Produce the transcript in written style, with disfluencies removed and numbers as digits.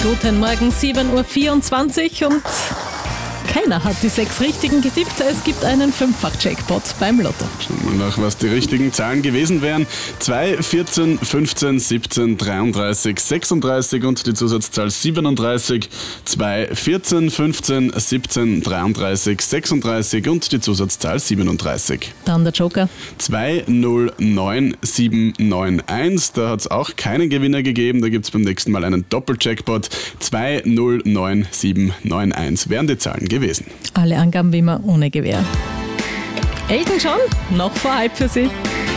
Guten Morgen, 7.24 Uhr und keiner hat die 6 Richtigen getippt. Es gibt einen 5-fach-Jackpot beim Lotto. Schauen wir nach, was die richtigen Zahlen gewesen wären. 2, 14, 15, 17, 33, 36 und die Zusatzzahl 37. 2, 14, 15, 17, 33, 36 und die Zusatzzahl 37. Dann der Joker. 209791. Da hat es auch keinen Gewinner gegeben. Da gibt es beim nächsten Mal einen Doppeljackpot. 209791 wären die Zahlen gewesen. Alle Angaben wie immer ohne Gewähr. Elton John, noch vor halb für Sie.